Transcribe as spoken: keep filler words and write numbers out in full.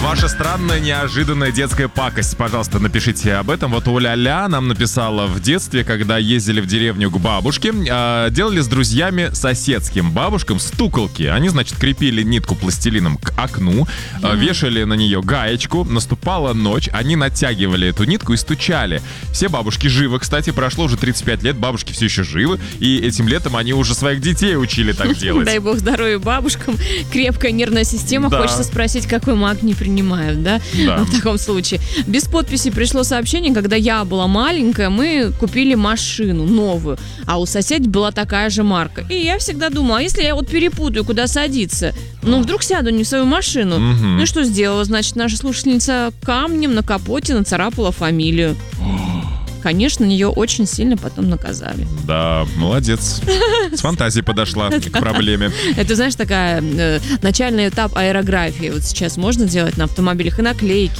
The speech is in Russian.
Ваша странная, неожиданная детская пакость. Пожалуйста, напишите об этом. Вот Оля-ля нам написала: в детстве, когда ездили в деревню к бабушке, э, делали с друзьями соседским бабушкам стуколки. Они, значит, крепили нитку пластилином к окну, э, вешали на нее гаечку, наступала ночь, они натягивали эту нитку и стучали. Все бабушки живы, кстати, прошло уже тридцать пять лет, бабушки все еще живы, и этим летом они уже своих детей учили так делать. Дай бог здоровья бабушкам, крепкая нервная система. Да. Хочется спросить, какой магний принимают, да? Да. В таком случае. Без подписи пришло сообщение: когда я была маленькая, мы купили машину новую, а у соседей была такая же марка. И я всегда думала, а если я вот перепутаю, куда садиться? Ну, вдруг сяду не в свою машину. Мгм. Ну и что сделала? Значит, наша слушательница камнем на капоте нацарапала фамилию. Конечно, нее очень сильно потом наказали. Да, молодец. С фантазией подошла к проблеме. Это, знаешь, такая э, начальный этап аэрографии. Вот сейчас можно делать на автомобилях и наклейки,